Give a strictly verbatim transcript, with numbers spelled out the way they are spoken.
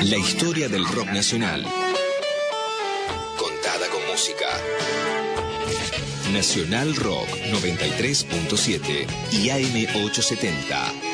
La historia del rock nacional. Contada con música. Nacional Rock noventa y tres punto siete y A M ochocientos setenta.